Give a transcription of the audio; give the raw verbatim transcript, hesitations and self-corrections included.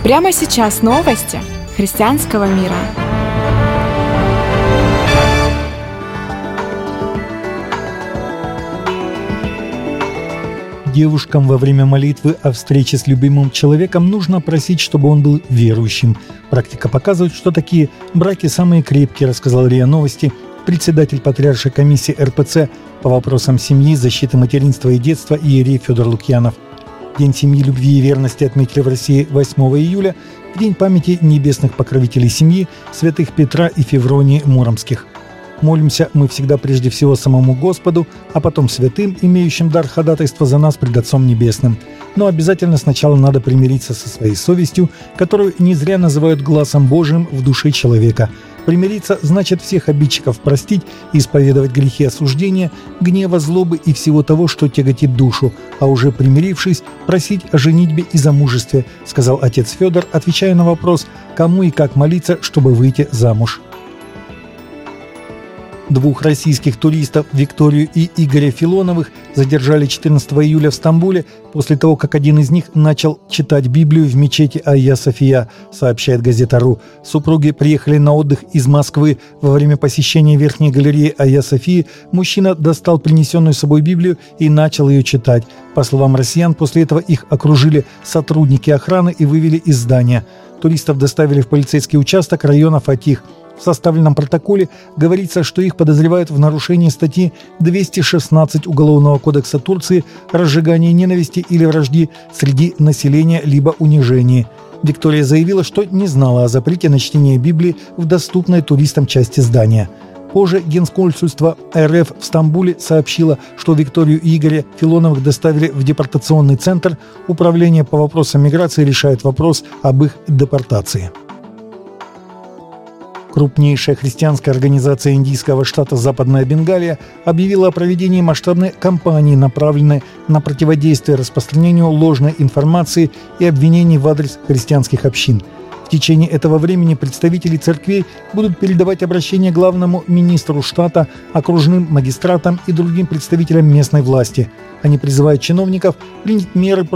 Прямо сейчас новости христианского мира. Девушкам во время молитвы о встрече с любимым человеком нужно просить, чтобы он был верующим. Практика показывает, что такие браки самые крепкие, рассказал РИА Новости председатель Патриаршей комиссии эр пэ цэ по вопросам семьи, защиты материнства и детства иерей Федор Лукьянов. День семьи, любви и верности отметили в России восьмого июля, в день памяти небесных покровителей семьи, святых Петра и Февронии Муромских. Молимся мы всегда прежде всего самому Господу, а потом святым, имеющим дар ходатайства за нас пред Отцом Небесным. Но обязательно сначала надо примириться со своей совестью, которую не зря называют глазом Божиим в душе человека. Примириться значит всех обидчиков простить и исповедовать грехи осуждения, гнева, злобы и всего того, что тяготит душу, а уже примирившись, просить о женитьбе и замужестве, сказал отец Федор, отвечая на вопрос, кому и как молиться, чтобы выйти замуж. Двух российских туристов, Викторию и Игоря Филоновых, задержали четырнадцатого июля в Стамбуле после того, как один из них начал читать Библию в мечети Айя София, сообщает газета РУ. Супруги приехали на отдых из Москвы. Во время посещения верхней галереи Айя Софии мужчина достал принесенную с собой Библию и начал ее читать. По словам россиян, после этого их окружили сотрудники охраны и вывели из здания. Туристов доставили в полицейский участок района Фатих. В составленном протоколе говорится, что их подозревают в нарушении статьи двести шестнадцать Уголовного кодекса Турции «Разжигание ненависти или вражды среди населения либо унижении». Виктория заявила, что не знала о запрете на чтение Библии в доступной туристам части здания. Позже Генконсульство эр эф в Стамбуле сообщило, что Викторию и Игоря Филоновых доставили в депортационный центр. Управление по вопросам миграции решает вопрос об их депортации. Крупнейшая христианская организация индийского штата Западная Бенгалия объявила о проведении масштабной кампании, направленной на противодействие распространению ложной информации и обвинений в адрес христианских общин. В течение этого времени представители церквей будут передавать обращения главному министру штата, окружным магистратам и другим представителям местной власти. Они призывают чиновников принять меры